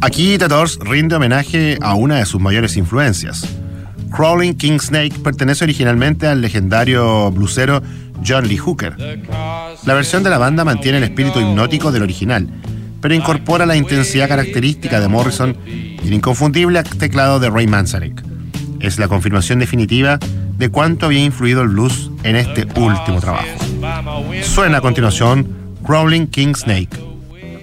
Aquí The Doors rinde homenaje a una de sus mayores influencias. Crawling King Snake pertenece originalmente al legendario bluesero John Lee Hooker. La versión de la banda mantiene el espíritu hipnótico del original, pero incorpora la intensidad característica de Morrison y el inconfundible teclado de Ray Manzarek. Es la confirmación definitiva de cuánto había influido el blues en este último trabajo. Suena a continuación Crawling King Snake.